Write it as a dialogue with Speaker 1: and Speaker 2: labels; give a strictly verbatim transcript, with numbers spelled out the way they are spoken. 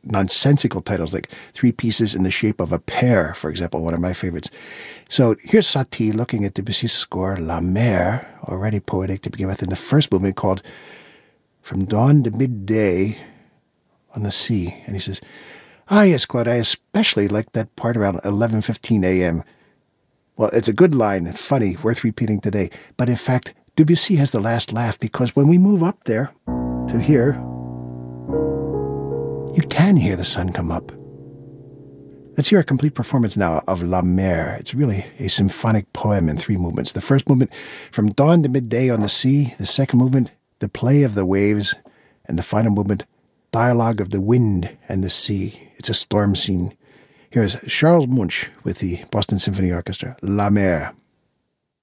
Speaker 1: nonsensical titles like Three Pieces in the Shape of a Pear, for example, one of my favorites. So here's Satie looking at Debussy's score, La Mer, already poetic to begin with, in the first movement called From Dawn to Midday on the Sea. And he says, ah, yes, Claude, I especially like that part around eleven fifteen a.m. Well, it's a good line, funny, worth repeating today. But in fact, Debussy has the last laugh because when we move up there to here, you can hear the sun come up. Let's hear a complete performance now of La Mer. It's really a symphonic poem in three movements. The first movement, From Dawn to Midday on the Sea. The second movement, The Play of the Waves. And the final movement, Dialogue of the Wind and the Sea. It's a storm scene. Here's Charles Munch with the Boston Symphony Orchestra, La Mer.